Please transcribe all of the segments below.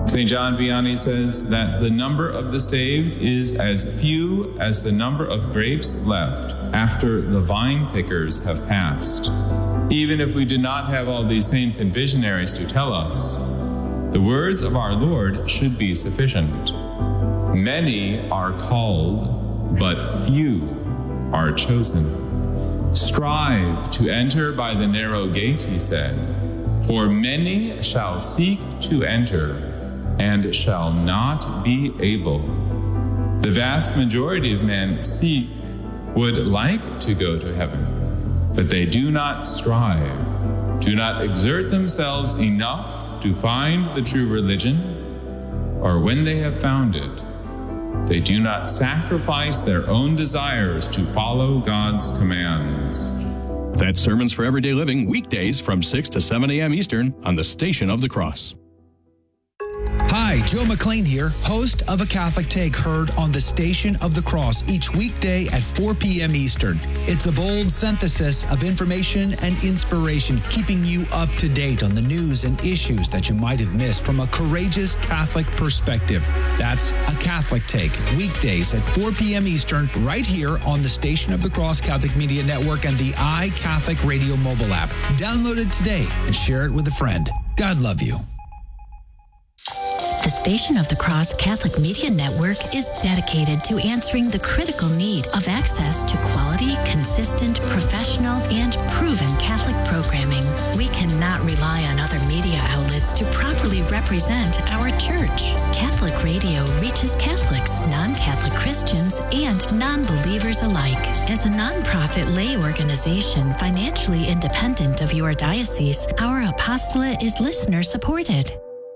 St. John Vianney says that the number of the saved is as few as the number of grapes left after the vine pickers have passed. Even if we do not have all these saints and visionaries to tell us, the words of our Lord should be sufficient. Many are called, but few are chosen. Strive to enter by the narrow gate, he said, for many shall seek to enter and shall not be able. The vast majority of men would like to go to heaven, but they do not strive, do not exert themselves enough to find the true religion, or when they have found it, they do not sacrifice their own desires to follow God's commands. That's Sermons for Everyday Living, weekdays from 6 to 7 a.m. Eastern on the Station of the Cross. Hi, Joe McLean here, host of A Catholic Take, heard on the Station of the Cross each weekday at 4 p.m. Eastern. It's a bold synthesis of information and inspiration, keeping you up to date on the news and issues that you might have missed from a courageous Catholic perspective. That's A Catholic Take, weekdays at 4 p.m. Eastern, right here on the Station of the Cross Catholic Media Network and the iCatholic Radio mobile app. Download it today and share it with a friend. God love you. The Station of the Cross Catholic Media Network is dedicated to answering the critical need of access to quality, consistent, professional, and proven Catholic programming. We cannot rely on other media outlets to properly represent our Church. Catholic Radio reaches Catholics, non-Catholic Christians, and non-believers alike. As a nonprofit lay organization financially independent of your diocese, our apostolate is listener-supported.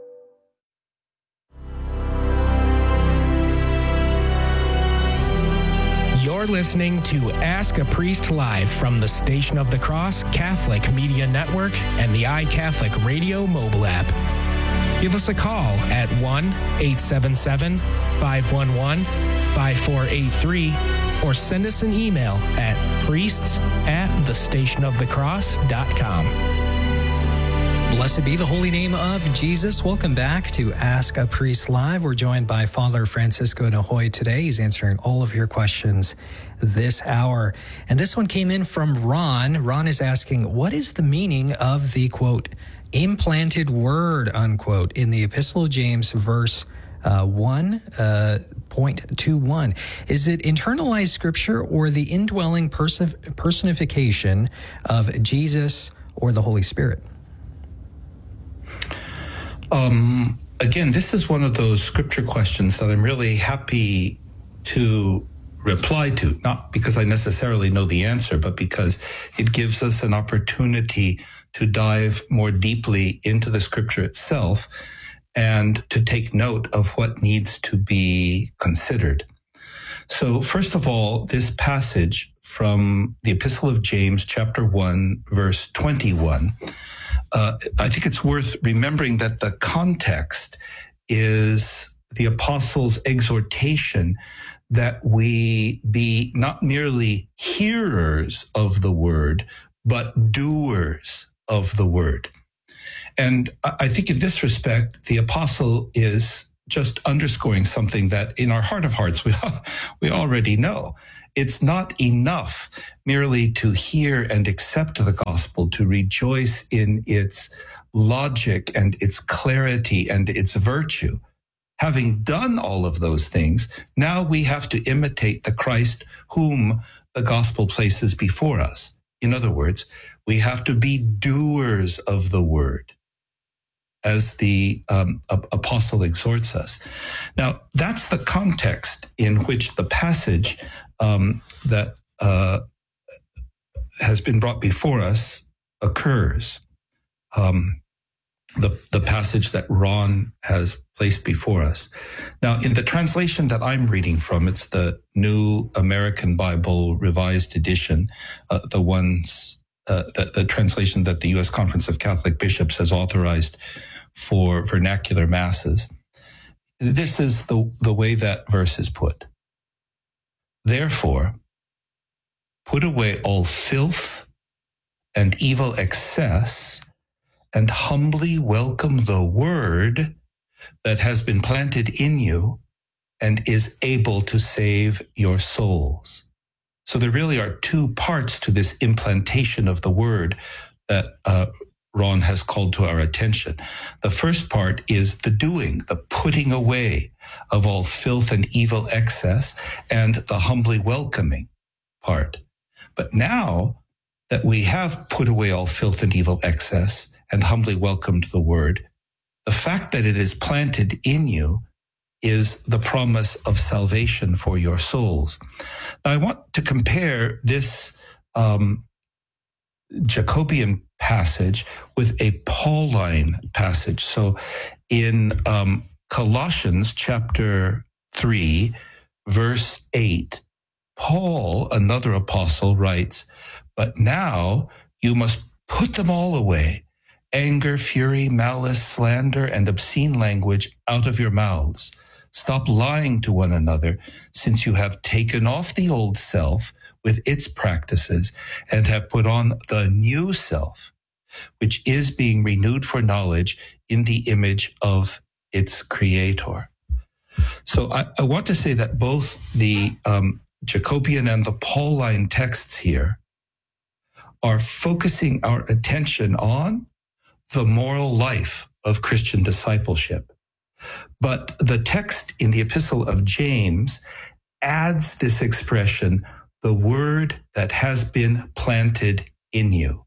You're listening to Ask a Priest Live from the Station of the Cross Catholic Media Network and the iCatholic Radio mobile app. Give us a call at 1-877-511-5483 or send us an email at priests@thestationofthecross.com. Blessed be the holy name of Jesus. Welcome back to Ask a Priest Live. We're joined by Father Francisco Nahoy today. He's answering all of your questions this hour. And this one came in from Ron. Ron is asking, what is the meaning of the, quote, implanted word, unquote, in the Epistle of James, verse 1.21? Is it internalized scripture or the indwelling personification of Jesus or the Holy Spirit? Again, this is one of those scripture questions that I'm really happy to reply to, not because I necessarily know the answer, but because it gives us an opportunity to dive more deeply into the scripture itself and to take note of what needs to be considered. So first of all, this passage from the Epistle of James, chapter 1, verse 21, I think it's worth remembering that the context is the apostles' exhortation that we be not merely hearers of the word, but doers of the word. And I think in this respect, the apostle is just underscoring something that in our heart of hearts, we already know. It's not enough merely to hear and accept the gospel, to rejoice in its logic and its clarity and its virtue. Having done all of those things, now we have to imitate the Christ whom the gospel places before us. In other words, we have to be doers of the word, as the apostle exhorts us. Now, that's the context in which the passage that has been brought before us occurs. The passage that Ron has placed before us. Now, in the translation that I'm reading from, it's the New American Bible Revised Edition, the translation that the U.S. Conference of Catholic Bishops has authorized for vernacular masses. This is the way that verse is put. Therefore, put away all filth and evil excess, and humbly welcome the word that has been planted in you and is able to save your souls. So there really are two parts to this implantation of the word that Ron has called to our attention. The first part is the doing, the putting away of all filth and evil excess, and the humbly welcoming part. But now that we have put away all filth and evil excess and humbly welcomed the word, the fact that it is planted in you is the promise of salvation for your souls. Now, I want to compare this Jacobean passage with a Pauline passage. So in Colossians chapter 3, verse 8, Paul, another apostle, writes, "But now you must put them all away, anger, fury, malice, slander, and obscene language out of your mouths. Stop lying to one another, since you have taken off the old self with its practices and have put on the new self, which is being renewed for knowledge in the image of its creator." So I want to say that both the Jacobean and the Pauline texts here are focusing our attention on the moral life of Christian discipleship. But the text in the Epistle of James adds this expression, the word that has been planted in you.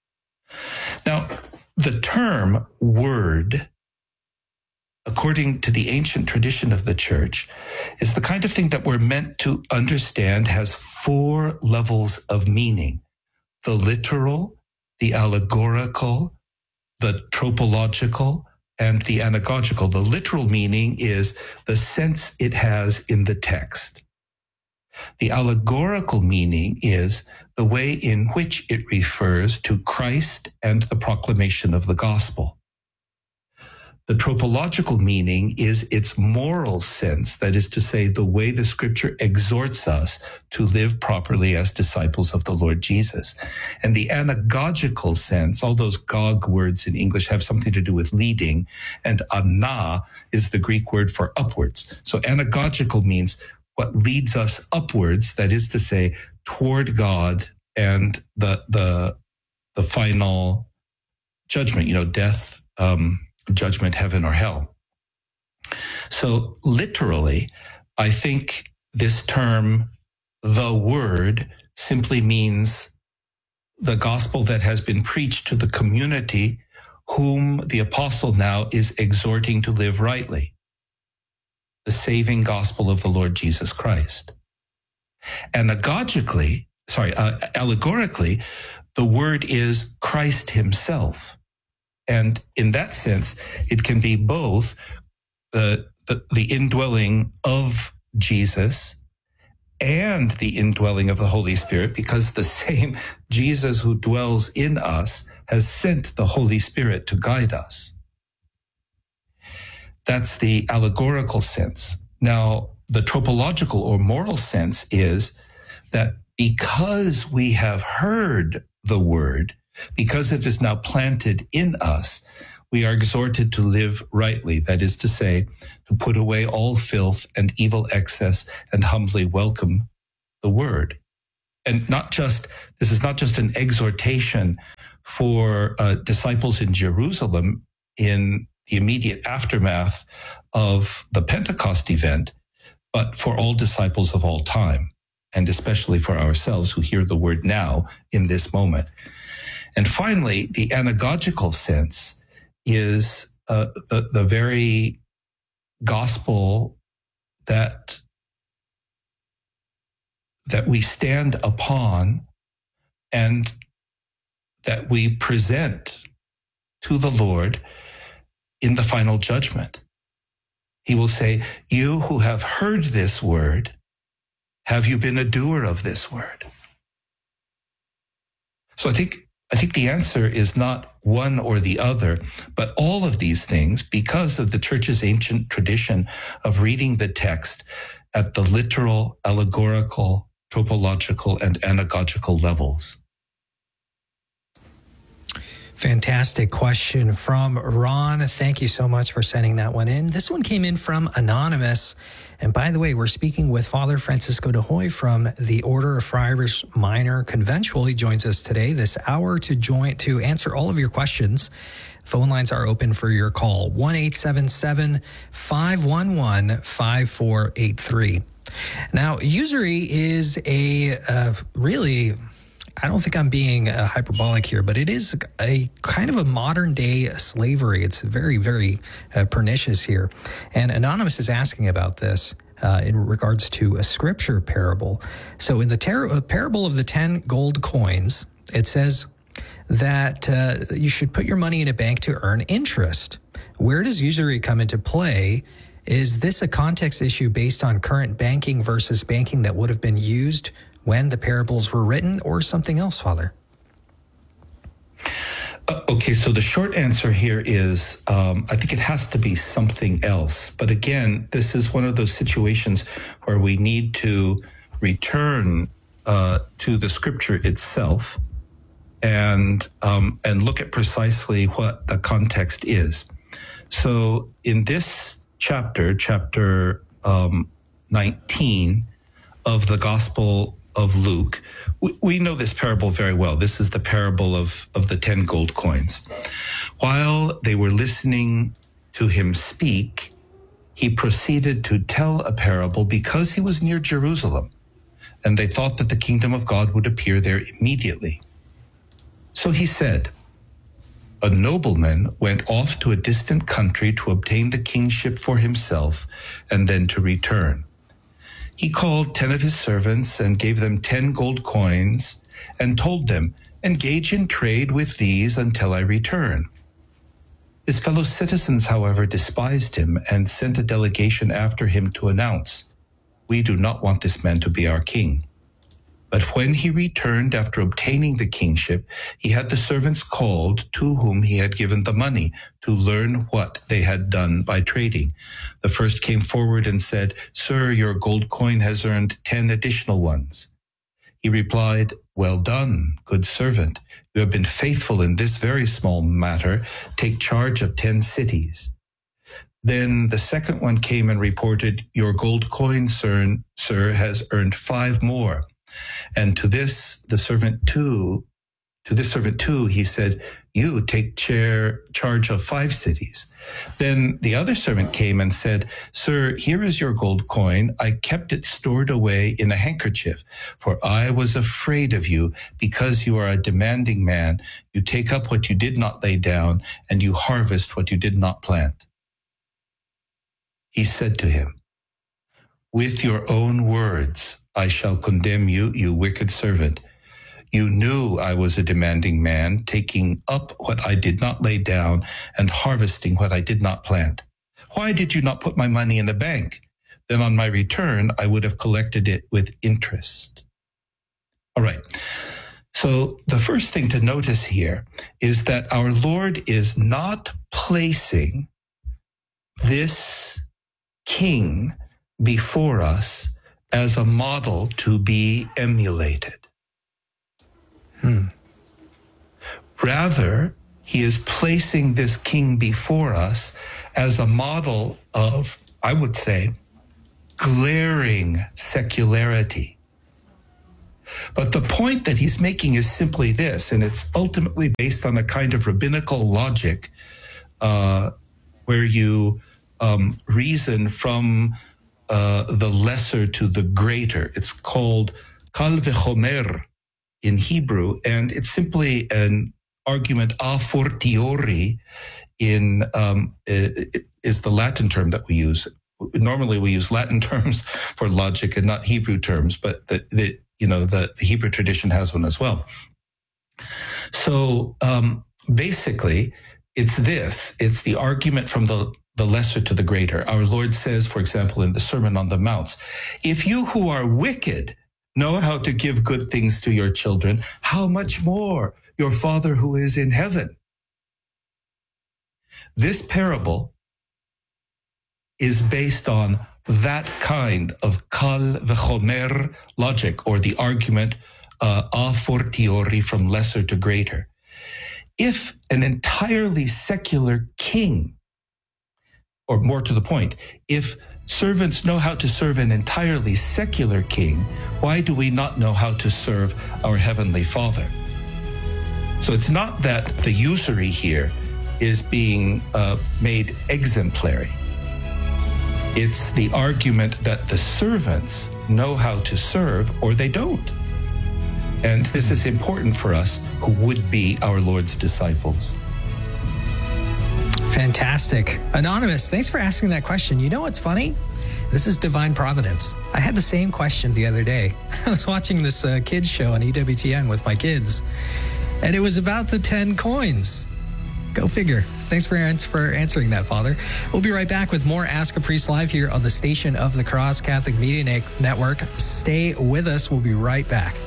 Now, the term word, according to the ancient tradition of the church, is the kind of thing that we're meant to understand has 4 levels of meaning: the literal, the allegorical, the tropological, and the anagogical. The literal meaning is the sense it has in the text. The allegorical meaning is the way in which it refers to Christ and the proclamation of the gospel. The tropological meaning is its moral sense, that is to say, the way the scripture exhorts us to live properly as disciples of the Lord Jesus. And the anagogical sense, all those gog words in English have something to do with leading, and ana is the Greek word for upwards. So anagogical means what leads us upwards, that is to say, toward God and the final judgment, death, judgment, heaven or hell. So literally, I think this term, the word, simply means the gospel that has been preached to the community whom the apostle now is exhorting to live rightly. The saving gospel of the Lord Jesus Christ. Allegorically, the word is Christ himself. And in that sense, it can be both the indwelling of Jesus and the indwelling of the Holy Spirit, because the same Jesus who dwells in us has sent the Holy Spirit to guide us. That's the allegorical sense. Now, the tropological or moral sense is that because we have heard the word, because it is now planted in us, we are exhorted to live rightly. That is to say, to put away all filth and evil excess and humbly welcome the word. And this is not just an exhortation for disciples in Jerusalem in the immediate aftermath of the Pentecost event, but for all disciples of all time, and especially for ourselves who hear the word now in this moment. And finally, the anagogical sense is the very gospel that we stand upon and that we present to the Lord in the final judgment. He will say, "You who have heard this word, have you been a doer of this word?" So I think the answer is not one or the other, but all of these things, because of the church's ancient tradition of reading the text at the literal, allegorical, tropological, and anagogical levels. Fantastic question from Ron. Thank you so much for sending that one in. This one came in from Anonymous. And by the way, we're speaking with Father Francisco de Hoy from the Order of Friars Minor Conventual. He joins us today this hour to answer all of your questions. Phone lines are open for your call, 1-877-511-5483. Now, usury is really, I don't think I'm being hyperbolic here, but it is a kind of a modern day slavery. It's very, very pernicious here. And Anonymous is asking about this in regards to a scripture parable. So in the parable of the 10 gold coins, it says that you should put your money in a bank to earn interest. Where does usury come into play? Is this a context issue based on current banking versus banking that would have been used when the parables were written, or something else, Father? Okay, so the short answer here is I think it has to be something else. But again, this is one of those situations where we need to return to the scripture itself and look at precisely what the context is. So in this chapter 19 of the Gospel of Luke, we know this parable very well. This is the parable of the 10 gold coins. While they were listening to him speak, he proceeded to tell a parable because he was near Jerusalem, and they thought that the kingdom of God would appear there immediately. So he said, "A nobleman went off to a distant country to obtain the kingship for himself and then to return. He called 10 of his servants and gave them 10 gold coins and told them, 'Engage in trade with these until I return.' His fellow citizens, however, despised him and sent a delegation after him to announce, 'We do not want this man to be our king.' But when he returned after obtaining the kingship, he had the servants called to whom he had given the money to learn what they had done by trading. The first came forward and said, 'Sir, your gold coin has earned 10 additional ones.' He replied, 'Well done, good servant. You have been faithful in this very small matter. Take charge of 10 cities.' Then the second one came and reported, 'Your gold coin, sir, has earned 5 more.' And to this servant too, he said, 'You take charge of 5 cities.' Then the other servant came and said, 'Sir, here is your gold coin. I kept it stored away in a handkerchief, for I was afraid of you, because you are a demanding man. You take up what you did not lay down, and you harvest what you did not plant.' He said to him, 'With your own words I shall condemn you, you wicked servant. You knew I was a demanding man, taking up what I did not lay down and harvesting what I did not plant. Why did you not put my money in the bank? Then on my return, I would have collected it with interest.'" All right. So the first thing to notice here is that our Lord is not placing this king before us as a model to be emulated. Rather, he is placing this king before us as a model of, I would say, glaring secularity. But the point that he's making is simply this, and it's ultimately based on a kind of rabbinical logic where you reason from the lesser to the greater. It's called kal v'chomer in Hebrew, and it's simply an argument a fortiori is the Latin term that we use. Normally we use Latin terms for logic and not Hebrew terms, but the Hebrew tradition has one as well. So basically it's the argument from the lesser to the greater. Our Lord says, for example, in the Sermon on the Mount, "If you who are wicked know how to give good things to your children, how much more your Father who is in heaven?" This parable is based on that kind of kal v'chomer logic, or the argument a fortiori, from lesser to greater. if an entirely secular king, or more to the point, if servants know how to serve an entirely secular king, why do we not know how to serve our Heavenly Father? So it's not that the usury here is being made exemplary. It's the argument that the servants know how to serve or they don't. And this is important for us who would be our Lord's disciples. Fantastic. Anonymous, thanks for asking that question. You know what's funny? This is divine providence. I had the same question the other day. I was watching this kids show on EWTN with my kids, and it was about the 10 coins. Go figure. Thanks for answering that, Father. We'll be right back with more Ask a Priest Live here on the Station of the Cross Catholic Media Network. Stay with us. We'll be right back.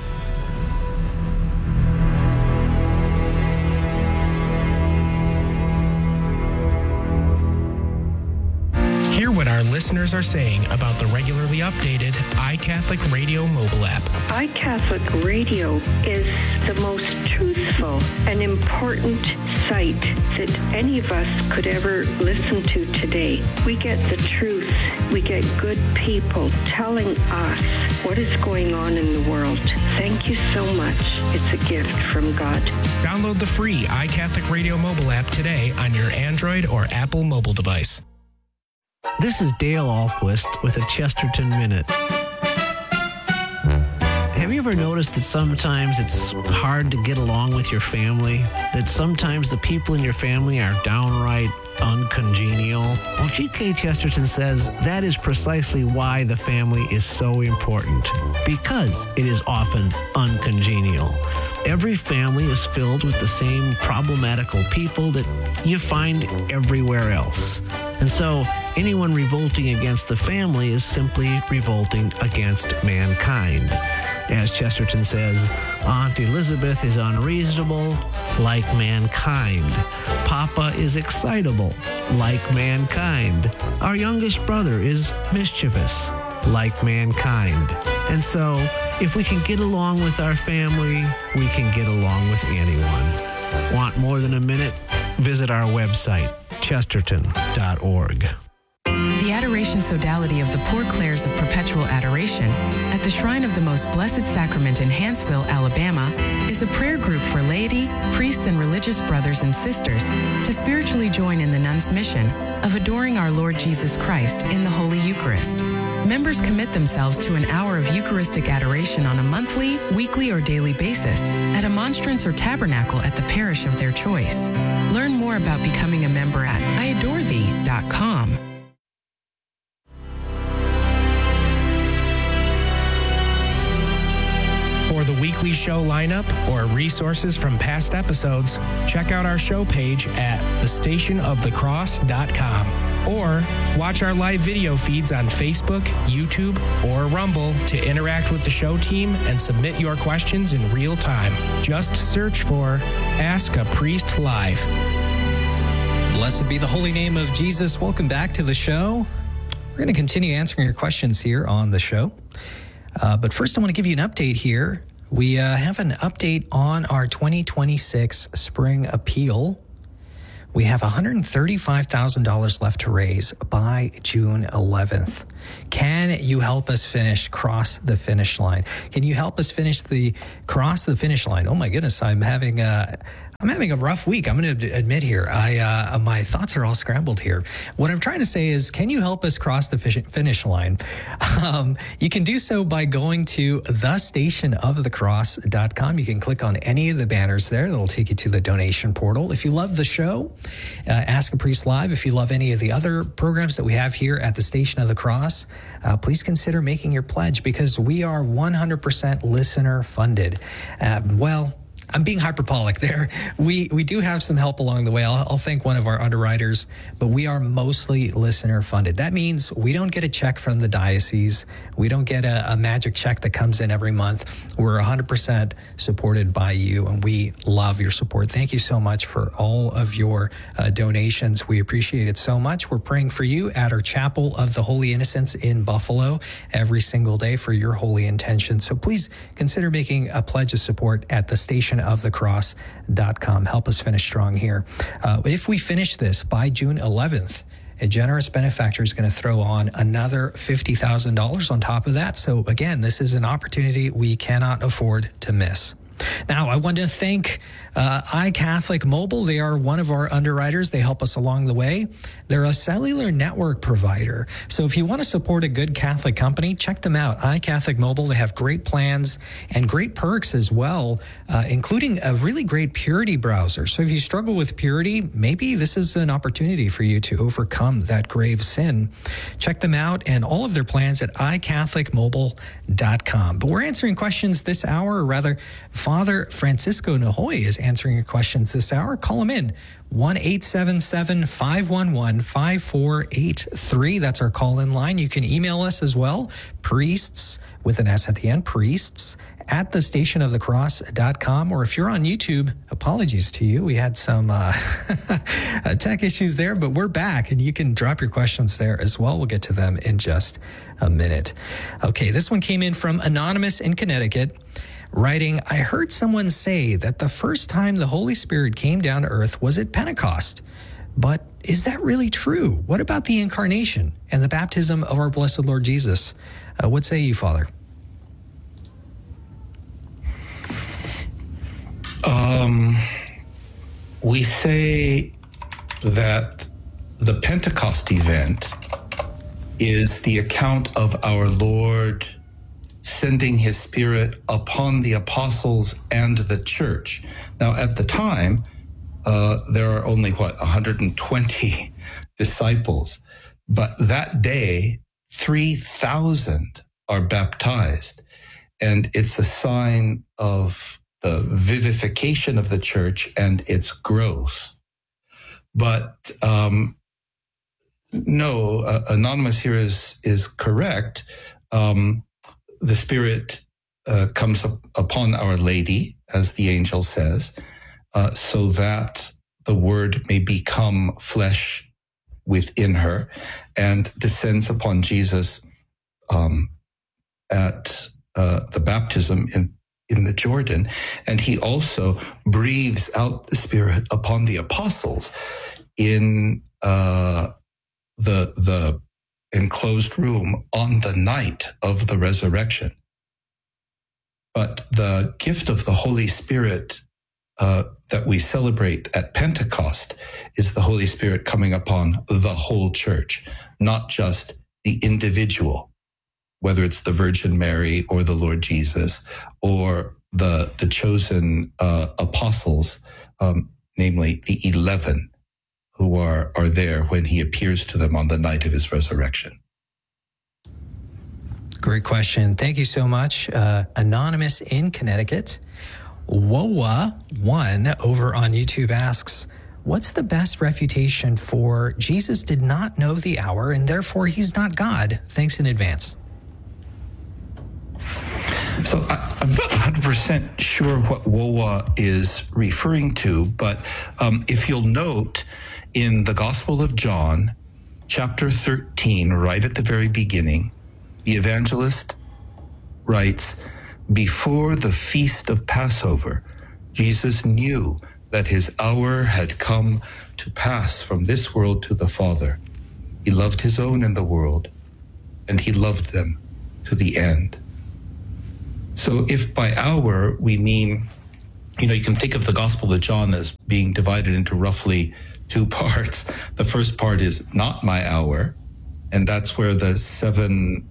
Hear what our listeners are saying about the regularly updated iCatholic Radio mobile app. iCatholic Radio is the most truthful and important site that any of us could ever listen to today. We get the truth. We get good people telling us what is going on in the world. Thank you so much. It's a gift from God. Download the free iCatholic Radio mobile app today on your Android or Apple mobile device. This is Dale Ahlquist with a Chesterton Minute. Have you ever noticed that sometimes it's hard to get along with your family? That sometimes the people in your family are downright uncongenial? Well, G.K. Chesterton says that is precisely why the family is so important, because it is often uncongenial. Every family is filled with the same problematical people that you find everywhere else. And so anyone revolting against the family is simply revolting against mankind. As Chesterton says, Aunt Elizabeth is unreasonable, like mankind. Papa is excitable, like mankind. Our youngest brother is mischievous, like mankind. And so, if we can get along with our family, we can get along with anyone. Want more than a minute? Visit our website, chesterton.org. The Adoration Sodality of the Poor Clares of Perpetual Adoration at the Shrine of the Most Blessed Sacrament in Hanceville, Alabama, is a prayer group for laity, priests, and religious brothers and sisters to spiritually join in the nuns' mission of adoring our Lord Jesus Christ in the Holy Eucharist. Members commit themselves to an hour of Eucharistic adoration on a monthly, weekly, or daily basis at a monstrance or tabernacle at the parish of their choice. Learn more about becoming a member at iadorethee.com. For the weekly show lineup or resources from past episodes, check out our show page at thestationofthecross.com or watch our live video feeds on Facebook, YouTube, or Rumble to interact with the show team and submit your questions in real time. Just search for Ask a Priest Live. Blessed be the holy name of Jesus. Welcome back to the show. We're going to continue answering your questions here on the show. But first, I want to give you an update here. We have an update on our 2026 spring appeal. We have $135,000 left to raise by June 11th. Can you help us cross the finish line? Can you help us cross the finish line? Oh my goodness, I'm having a rough week. I'm going to admit here, my thoughts are all scrambled here. What I'm trying to say is, can you help us cross the finish line? You can do so by going to thestationofthecross.com. You can click on any of the banners there. That'll take you to the donation portal. If you love the show, Ask a Priest Live, if you love any of the other programs that we have here at the Station of the Cross, please consider making your pledge, because we are 100% listener funded. I'm being hyperbolic there. We do have some help along the way. I'll thank one of our underwriters, but we are mostly listener funded. That means we don't get a check from the diocese. We don't get a magic check that comes in every month. We're 100% supported by you, and we love your support. Thank you so much for all of your donations. We appreciate it so much. We're praying for you at our Chapel of the Holy Innocents in Buffalo every single day for your holy intentions. So please consider making a pledge of support at the Station stationofthecross.com. Help us finish strong here. If we finish this by June 11th, a generous benefactor is going to throw on another $50,000 on top of that. So again, this is an opportunity we cannot afford to miss. Now, I want to thank iCatholic Mobile. They are one of our underwriters. They help us along the way. They're a cellular network provider. So if you want to support a good Catholic company, check them out. iCatholic Mobile, they have great plans and great perks as well, including a really great purity browser. So if you struggle with purity, maybe this is an opportunity for you to overcome that grave sin. Check them out and all of their plans at iCatholicMobile.com. But we're answering questions this hour, or rather, Father Francisco Nahoy is answering your questions this hour. Call him in, 1-877-511-5483. That's our call-in line. You can email us as well, priests, with an S at the end, priests, at thestationofthecross.com. Or if you're on YouTube, apologies to you. We had some tech issues there, but we're back, and you can drop your questions there as well. We'll get to them in just a minute. Okay, this one came in from Anonymous in Connecticut, writing, I heard someone say that the first time the Holy Spirit came down to earth was at Pentecost. But is that really true? What about the incarnation and the baptism of our blessed Lord Jesus? What say you, Father? We say that the Pentecost event is the account of our Lord sending his Spirit upon the apostles and the church. Now, at the time, there are only, 120 disciples. But that day, 3,000 are baptized. And it's a sign of the vivification of the church and its growth. But no, Anonymous here is correct. The Spirit comes upon Our Lady, as the angel says, so that the Word may become flesh within her, and descends upon Jesus at the baptism in the Jordan. And he also breathes out the Spirit upon the apostles in the enclosed room on the night of the resurrection. But the gift of the Holy Spirit that we celebrate at Pentecost is the Holy Spirit coming upon the whole church, not just the individual, whether it's the Virgin Mary or the Lord Jesus or the chosen apostles, namely the 11 who are there when he appears to them on the night of his resurrection. Great question. Thank you so much. Anonymous in Connecticut. Woa1 over on YouTube asks, what's the best refutation for Jesus did not know the hour and therefore he's not God? Thanks in advance. So I'm not 100% sure what Woa is referring to, but if you'll note in the Gospel of John, chapter 13, right at the very beginning, the evangelist writes, before the feast of Passover, Jesus knew that his hour had come to pass from this world to the Father. He loved his own in the world, and he loved them to the end. So if by hour we mean, you can think of the Gospel of John as being divided into roughly two parts. The first part is not my hour, and that's where the 7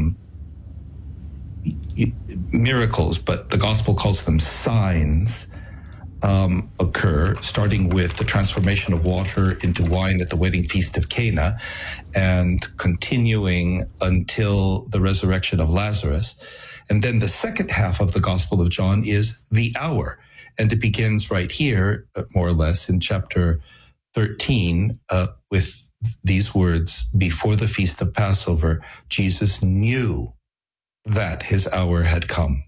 miracles, but the Gospel calls them signs, occur, starting with the transformation of water into wine at the wedding feast of Cana, and continuing until the resurrection of Lazarus. And then the second half of the Gospel of John is the hour. And it begins right here, more or less, in chapter 13, with these words, before the feast of Passover, Jesus knew that his hour had come.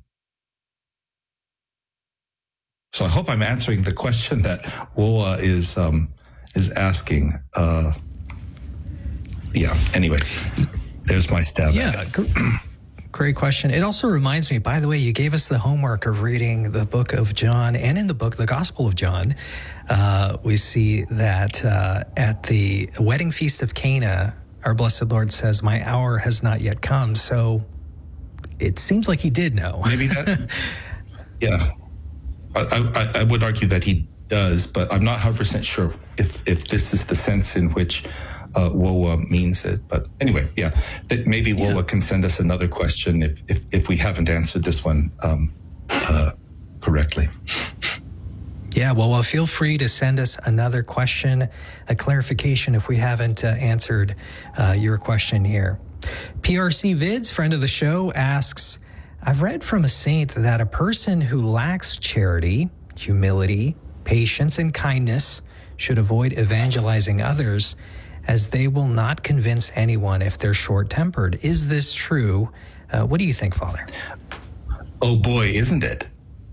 So I hope I'm answering the question that Woa is asking. Anyway, there's my stab at it. Great question. It also reminds me, by the way, you gave us the homework of reading the book of John, and in the book, the Gospel of John, we see that at the wedding feast of Cana, our blessed Lord says, "My hour has not yet come." So it seems like he did know. Maybe that, yeah. I would argue that he does, but I'm not 100% sure if this is the sense in which WOA means it. But anyway, yeah, that maybe WOA can send us another question if we haven't answered this one correctly. Yeah, well, feel free to send us another question, a clarification if we haven't answered your question here. PRC Vids, friend of the show, asks, I've read from a saint that a person who lacks charity, humility, patience, and kindness should avoid evangelizing others, as they will not convince anyone if they're short-tempered. Is this true? What do you think, Father? Oh boy, isn't it?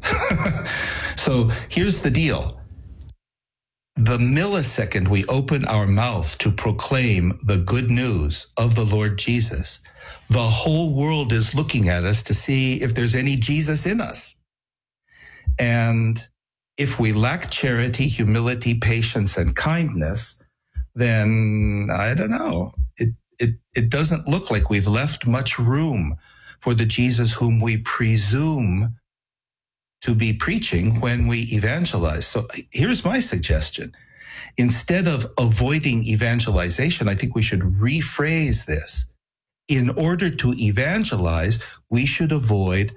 So here's the deal. The millisecond we open our mouth to proclaim the good news of the Lord Jesus, the whole world is looking at us to see if there's any Jesus in us. And if we lack charity, humility, patience, and kindness, then I don't know. It doesn't look like we've left much room for the Jesus whom we presume to be preaching when we evangelize. So here's my suggestion. Instead of avoiding evangelization, I think we should rephrase this. In order to evangelize, we should avoid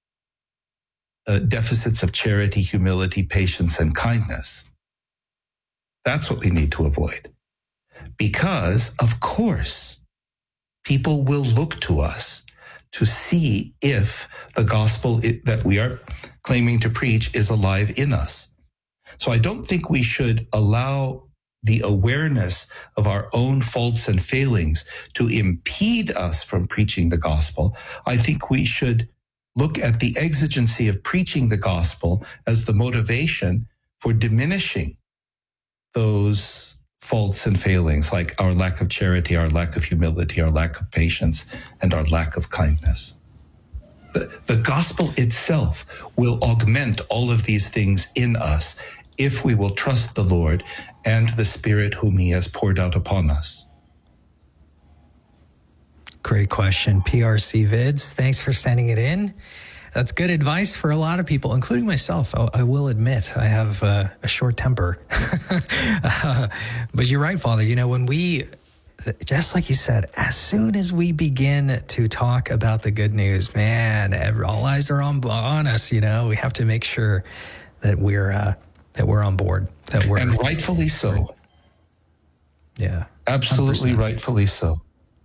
deficits of charity, humility, patience, and kindness. That's what we need to avoid. Because, of course, people will look to us to see if the gospel that we are claiming to preach is alive in us. So I don't think we should allow the awareness of our own faults and failings to impede us from preaching the gospel. I think we should look at the exigency of preaching the gospel as the motivation for diminishing those faults and failings, like our lack of charity, our lack of humility, our lack of patience, and our lack of kindness. The gospel itself will augment all of these things in us if we will trust the Lord and the Spirit whom he has poured out upon us. Great question, PRC Vids. Thanks for sending it in. That's good advice for a lot of people, including myself. I will admit I have a short temper. But you're right, Father. You know, when we, just like you said, as soon as we begin to talk about the good news, man, all eyes are on us. You know, we have to make sure that we're on board. And rightfully so. Yeah, absolutely 100%. Rightfully so.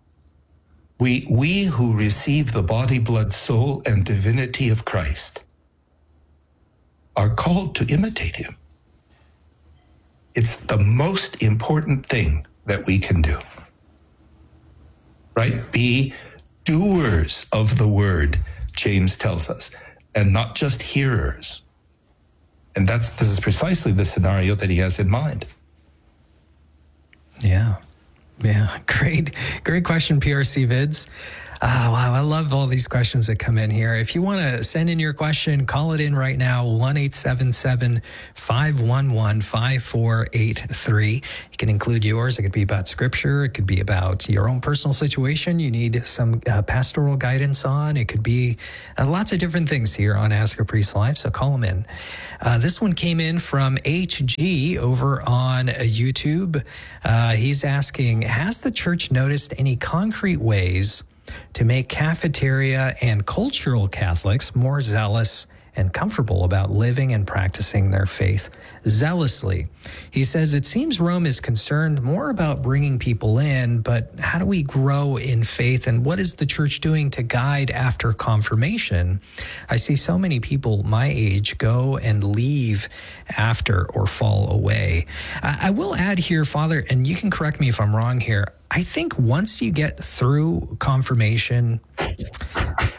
We who receive the body, blood, soul, and divinity of Christ are called to imitate him. It's the most important thing that we can do. Right? Be doers of the word, James tells us, and not just hearers. And this is precisely the scenario that he has in mind. Yeah. Yeah, great question, PRC Vids. Wow, I love all these questions that come in here. If you want to send in your question, call it in right now, 1-877-511-5483. You can include yours. It could be about scripture. It could be about your own personal situation you need some pastoral guidance on. It could be lots of different things here on Ask a Priest Live, so call them in. This one came in from HG over on YouTube. He's asking, has the church noticed any concrete ways to make cafeteria and cultural Catholics more zealous and comfortable about living and practicing their faith zealously? He says, it seems Rome is concerned more about bringing people in, but how do we grow in faith, and what is the church doing to guide after confirmation? I see so many people my age go and leave after or fall away. I will add here, Father, and you can correct me if I'm wrong here, I think once you get through confirmation,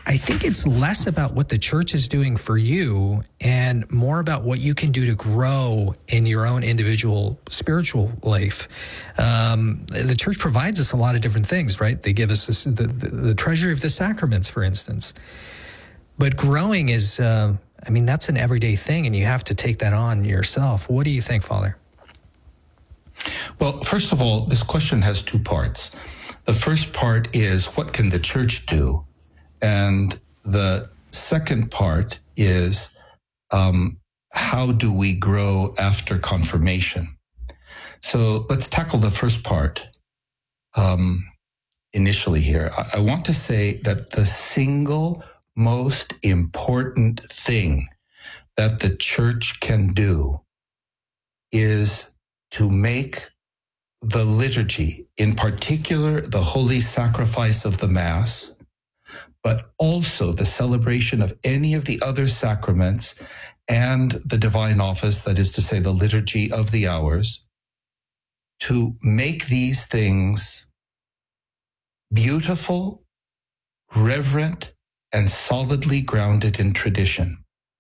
I think it's less about what the church is doing for you and more about what you can do to grow in your own individual spiritual life. The church provides us a lot of different things, right? They give us the treasury of the sacraments, for instance. But growing is, that's an everyday thing, and you have to take that on yourself. What do you think, Father? Well, first of all, this question has two parts. The first part is, what can the church do? And the second part is, how do we grow after confirmation? So let's tackle the first part initially here. I want to say that the single most important thing that the church can do is to make the liturgy, in particular the holy sacrifice of the Mass, but also the celebration of any of the other sacraments and the divine office, that is to say, the liturgy of the hours, to make these things beautiful, reverent, and solidly grounded in tradition.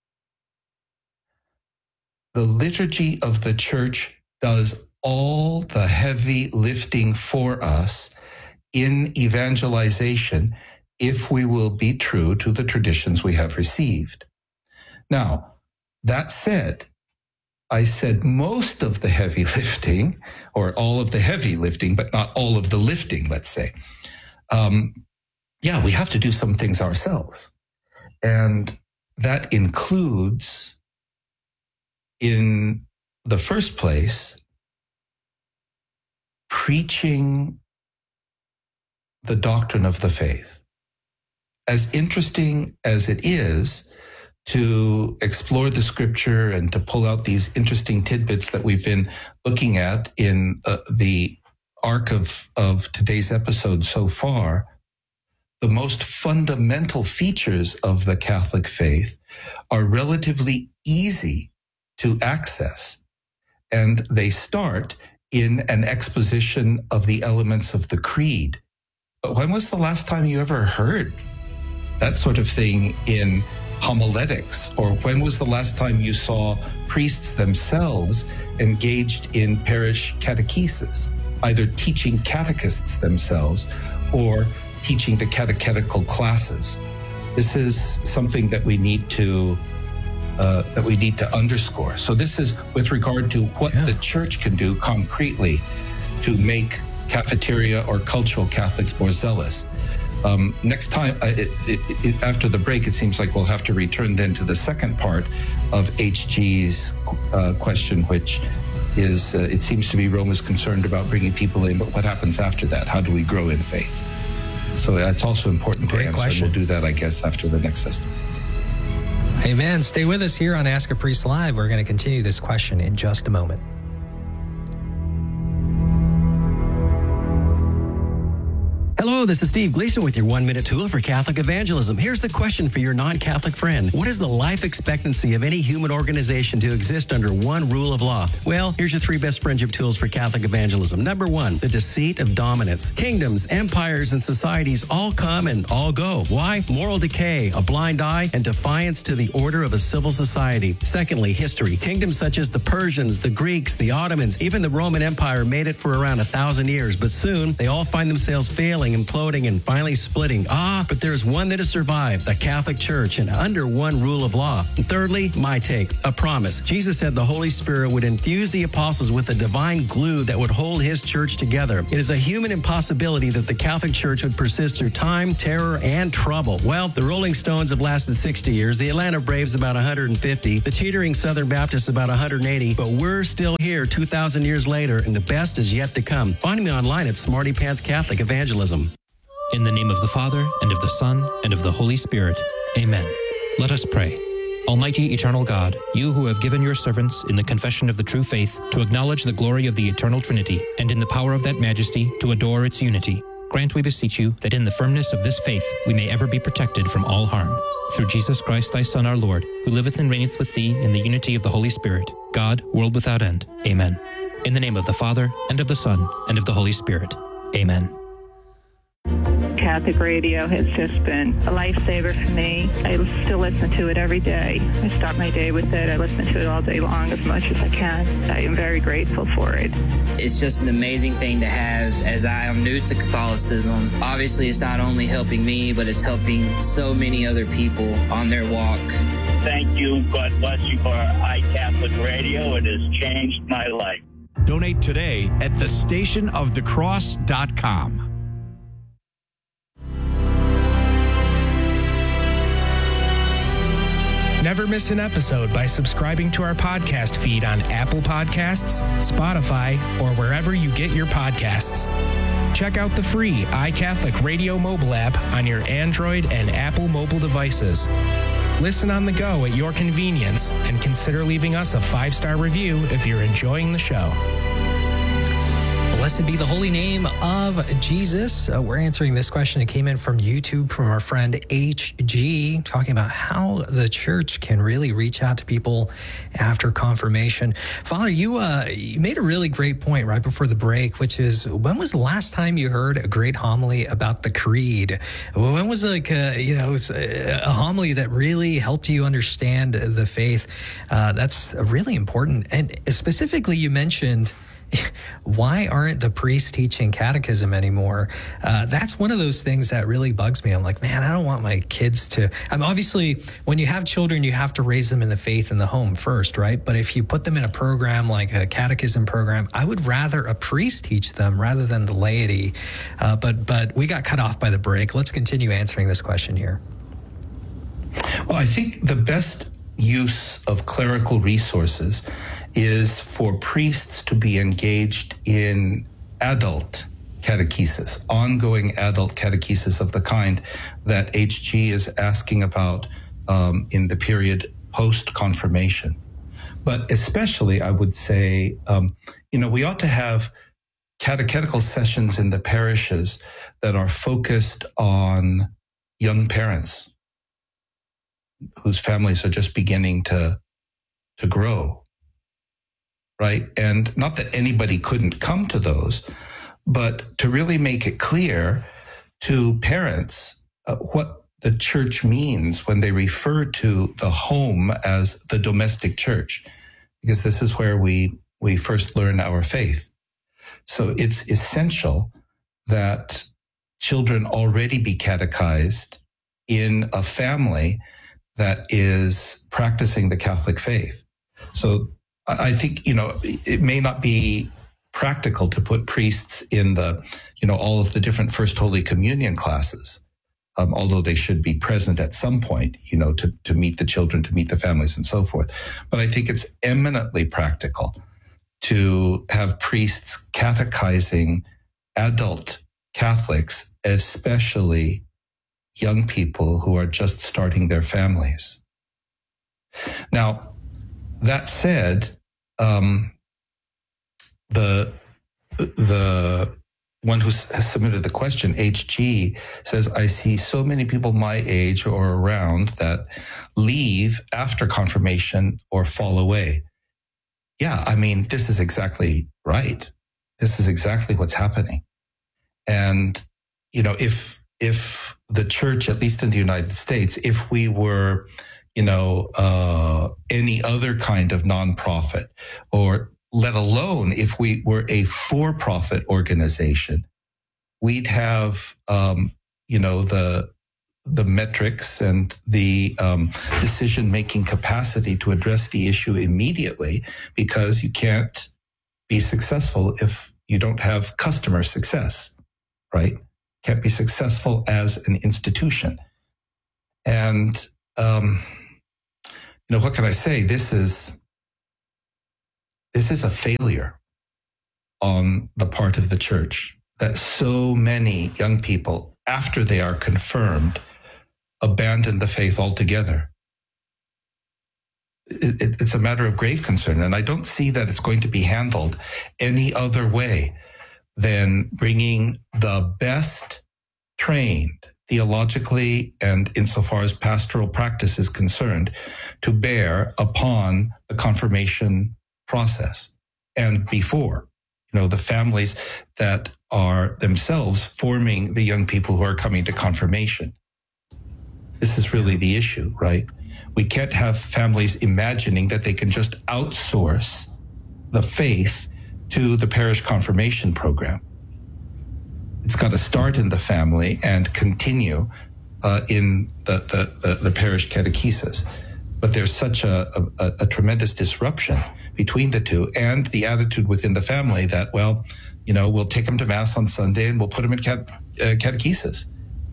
The liturgy of the church does all the heavy lifting for us in evangelization if we will be true to the traditions we have received. Now, that said, I said most of the heavy lifting, or all of the heavy lifting, but not all of the lifting, let's say. We have to do some things ourselves. And that includes, in the first place, preaching the doctrine of the faith. As interesting as it is to explore the scripture and to pull out these interesting tidbits that we've been looking at in the arc of today's episode so far, the most fundamental features of the Catholic faith are relatively easy to access. And they start in an exposition of the elements of the creed. But when was the last time you ever heard that sort of thing in homiletics? Or when was the last time you saw priests themselves engaged in parish catechesis, either teaching catechists themselves or teaching the catechetical classes? This is something that we need to underscore. So this is with regard to what the church can do concretely to make cafeteria or cultural Catholics more zealous. Next time, after the break, it seems like we'll have to return then to the second part of HG's question, which is, it seems to be Rome is concerned about bringing people in, but what happens after that? How do we grow in faith? So that's also important to answer. Question. We'll do that, I guess, after the next system. Amen. Stay with us here on Ask a Priest Live. We're going to continue this question in just a moment. Hello, this is Steve Gleason with your 1-minute tool for Catholic evangelism. Here's the question for your non-Catholic friend. What is the life expectancy of any human organization to exist under one rule of law? Well, here's your 3 best friendship tools for Catholic evangelism. Number 1, the deceit of dominance. Kingdoms, empires, and societies all come and all go. Why? Moral decay, a blind eye, and defiance to the order of a civil society. Secondly, history. Kingdoms such as the Persians, the Greeks, the Ottomans, even the Roman Empire made it for around 1,000 years, but soon they all find themselves failing, imploding, and finally splitting. But there's one that has survived, the Catholic Church, and under one rule of law. And thirdly, my take, a promise. Jesus said the Holy Spirit would infuse the apostles with a divine glue that would hold his church together. It is a human impossibility that the Catholic Church would persist through time, terror, and trouble. Well, the Rolling Stones have lasted 60 years, the Atlanta Braves about 150, the teetering Southern Baptists about 180, but we're still here 2,000 years later, and the best is yet to come. Find me online at Smarty Pants Catholic Evangelism. In the name of the Father, and of the Son, and of the Holy Spirit. Amen. Let us pray. Almighty eternal God, you who have given your servants in the confession of the true faith to acknowledge the glory of the eternal Trinity, and in the power of that majesty to adore its unity, grant, we beseech you, that in the firmness of this faith we may ever be protected from all harm. Through Jesus Christ, thy Son, our Lord, who liveth and reigneth with thee in the unity of the Holy Spirit, God, world without end. Amen. In the name of the Father, and of the Son, and of the Holy Spirit. Amen. Catholic radio has just been a lifesaver for me. I still listen to it every day. I start my day with it. I listen to it all day long as much as I can. I am very grateful for it. It's just an amazing thing to have, as I am new to Catholicism. Obviously, it's not only helping me, but it's helping so many other people on their walk. Thank you. God bless you for iCatholic Radio. It has changed my life. Donate today at thestationofthecross.com. Never miss an episode by subscribing to our podcast feed on Apple Podcasts, Spotify, or wherever you get your podcasts. Check out the free iCatholic Radio mobile app on your Android and Apple mobile devices. Listen on the go at your convenience, and consider leaving us a 5-star review if you're enjoying the show. Blessed be the holy name of Jesus. We're answering this question. It came in from YouTube from our friend HG, talking about how the church can really reach out to people after confirmation. Father, you made a really great point right before the break, which is, when was the last time you heard a great homily about the creed? When was a homily that really helped you understand the faith? That's really important. And specifically, you mentioned, why aren't the priests teaching catechism anymore? That's one of those things that really bugs me. I'm like, man, I don't want my kids to... obviously, when you have children, you have to raise them in the faith in the home first, right? But if you put them in a program like a catechism program, I would rather a priest teach them rather than the laity. But we got cut off by the break. Let's continue answering this question here. Well, I think the best use of clerical resources is for priests to be engaged in adult catechesis, ongoing adult catechesis of the kind that HG is asking about in the period post-confirmation. But especially, I would say, we ought to have catechetical sessions in the parishes that are focused on young parents whose families are just beginning to grow. Right? And not that anybody couldn't come to those, but to really make it clear to parents what the church means when they refer to the home as the domestic church, because this is where we first learn our faith. So it's essential that children already be catechized in a family that is practicing the Catholic faith. So I think, it may not be practical to put priests in the, all of the different First Holy Communion classes, although they should be present at some point, to meet the children, to meet the families and so forth. But I think it's eminently practical to have priests catechizing adult Catholics, especially young people who are just starting their families. Now, that said, the one who has submitted the question, HG, says, I see so many people my age or around that leave after confirmation or fall away. Yeah, this is exactly right. This is exactly what's happening. And, if the church, at least in the United States, if we were any other kind of nonprofit, or let alone if we were a for-profit organization, we'd have, the metrics and the decision-making capacity to address the issue immediately, because you can't be successful if you don't have customer success, right? Can't be successful as an institution. And, what can I say? This is a failure on the part of the church, that so many young people, after they are confirmed, abandon the faith altogether. It's a matter of grave concern, and I don't see that it's going to be handled any other way than bringing the best trained, theologically and insofar as pastoral practice is concerned, to bear upon the confirmation process and before. the families that are themselves forming the young people who are coming to confirmation. This is really the issue, right? We can't have families imagining that they can just outsource the faith to the parish confirmation program. It's got to start in the family and continue in the parish catechesis. But there's such a tremendous disruption between the two, and the attitude within the family that, well, we'll take them to Mass on Sunday and we'll put them in catechesis.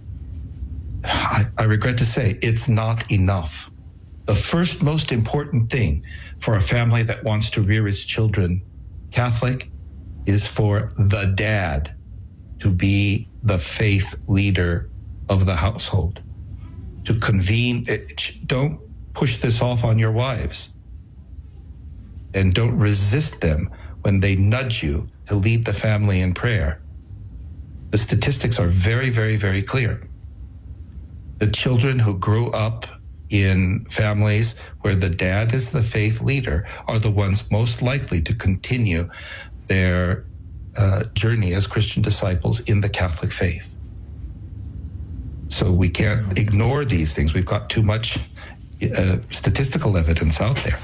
I regret to say it's not enough. The first most important thing for a family that wants to rear its children Catholic is for the dad to be the faith leader of the household, to convene. Don't push this off on your wives, and don't resist them when they nudge you to lead the family in prayer. The statistics are very, very, very clear. The children who grow up in families where the dad is the faith leader are the ones most likely to continue their journey as Christian disciples in the Catholic faith. So we can't ignore these things. We've got too much statistical evidence out there.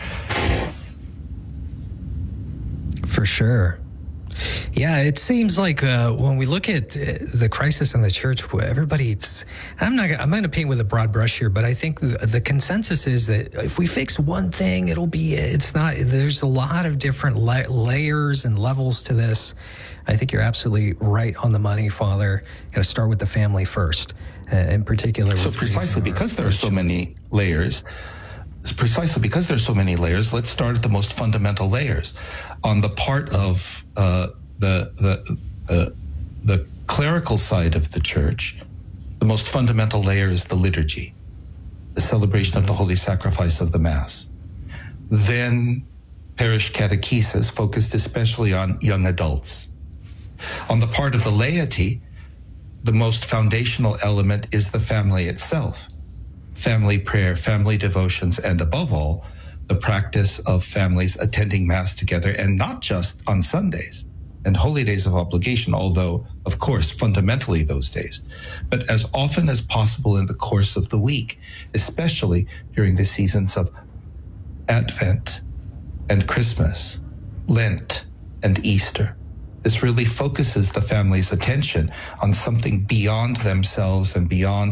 For sure. Yeah, it seems like when we look at the crisis in the church, everybody's, I'm going to paint with a broad brush here, but I think the consensus is that if we fix one thing, it's not, there's a lot of different layers and levels to this. I think you're absolutely right on the money, Father. Got to start with the family first, in particular. So precisely because there are so many layers, let's start at the most fundamental layers. On the part of the clerical side of the church, the most fundamental layer is the liturgy, the celebration of the holy sacrifice of the Mass. Then parish catechesis, focused especially on young adults. On the part of the laity, the most foundational element is the family itself. Family prayer, family devotions, and above all, the practice of families attending Mass together, and not just on Sundays and holy days of obligation, although, of course, fundamentally those days, but as often as possible in the course of the week, especially during the seasons of Advent and Christmas, Lent and Easter. This really focuses the family's attention on something beyond themselves and beyond,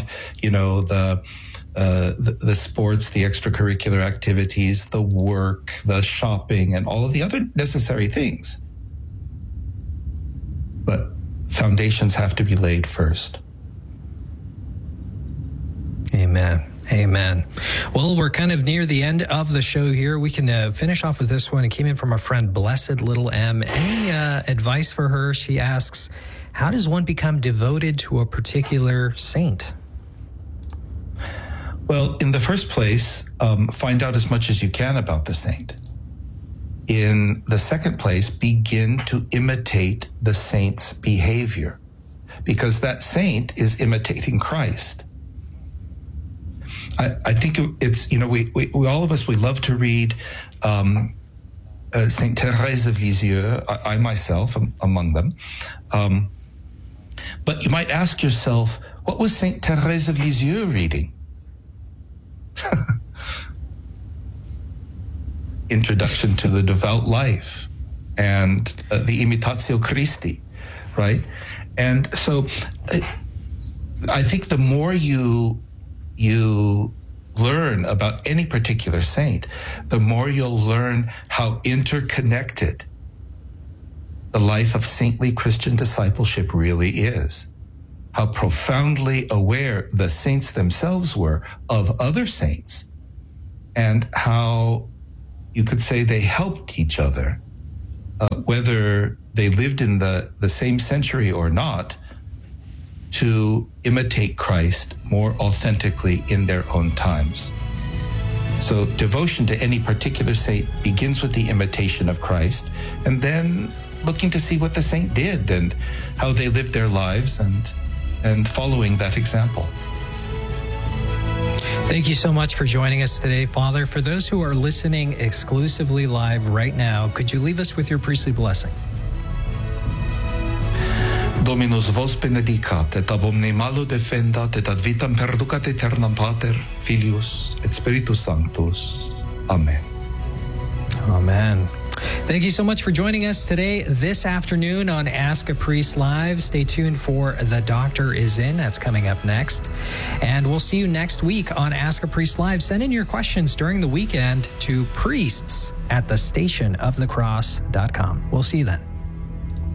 the sports, the extracurricular activities, the work, the shopping, and all of the other necessary things. But foundations have to be laid first. Amen. Amen. Well, we're kind of near the end of the show here. We can finish off with this one. It came in from our friend Blessed Little M. Any advice for her? She asks, how does one become devoted to a particular saint? Well, in the first place, find out as much as you can about the saint. In the second place, begin to imitate the saint's behavior, because that saint is imitating Christ. I think it's, we all of us, we love to read Saint Thérèse of Lisieux, I myself among them. But you might ask yourself, what was Saint Thérèse of Lisieux reading? Introduction to the Devout Life and the Imitatio Christi, right? And so I think the more you learn about any particular saint, the more you'll learn how interconnected the life of saintly Christian discipleship really is, how profoundly aware the saints themselves were of other saints, and how you could say they helped each other, whether they lived in the same century or not, to imitate Christ more authentically in their own times. So devotion to any particular saint begins with the imitation of Christ, and then looking to see what the saint did and how they lived their lives, and following that example. Thank you so much for joining us today, Father. For those who are listening exclusively live right now, could you leave us with your priestly blessing? Dominus vos benedicat, et ab omni malo defendat, et ad vitam perducat aeternam Pater, Filius, et Spiritus Sanctus. Amen. Amen. Thank you so much for joining us today, this afternoon on Ask a Priest Live. Stay tuned for The Doctor Is In. That's coming up next. And we'll see you next week on Ask a Priest Live. Send in your questions during the weekend to priests@thestationofthecross.com. We'll see you then.